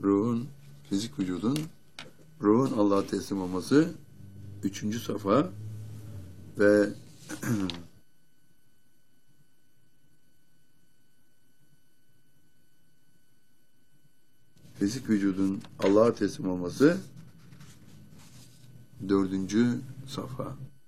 ruhun, fizik vücudun, ruhun Allah'a teslim olması 3. safa ve fizik vücudun Allah'a teslim olması 4. safa.